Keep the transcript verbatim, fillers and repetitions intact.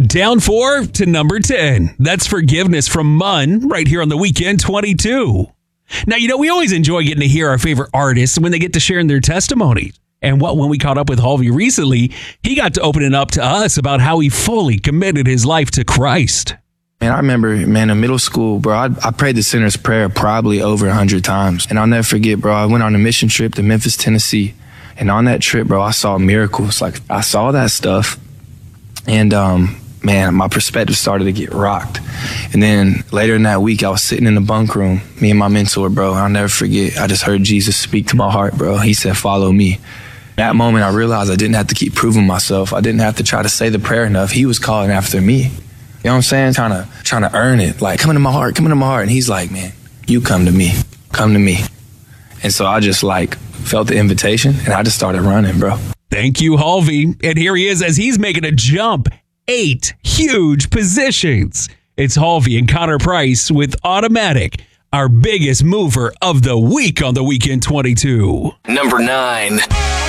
Down four to number ten. That's Forgiveness from Munn right here on the Weekend twenty-two. Now, you know, we always enjoy getting to hear our favorite artists when they get to sharing their testimonies. And what when we caught up with Halvey recently, he got to open it up to us about how he fully committed his life to Christ. Man, I remember, man, in middle school, bro, I, I prayed the sinner's prayer probably over a hundred times. And I'll never forget, bro, I went on a mission trip to Memphis, Tennessee. And on that trip, bro, I saw miracles. Like, I saw that stuff. And, um, man, my perspective started to get rocked. And then later in that week, I was sitting in the bunk room, me and my mentor, bro. I'll never forget. I just heard Jesus speak to my heart, bro. He said, follow me. That moment, I realized I didn't have to keep proving myself. I didn't have to try to say the prayer enough. He was calling after me. You know what I'm saying? Trying to, trying to earn it. Like, come into my heart, come into my heart. And he's like, man, you come to me. Come to me. And so I just, like, felt the invitation, and I just started running, bro. Thank you, Halvey. And here he is as he's making a jump. Eight huge positions. It's Halvey and Connor Price with Automatic, our biggest mover of the week on the Weekend twenty-two. Number nine.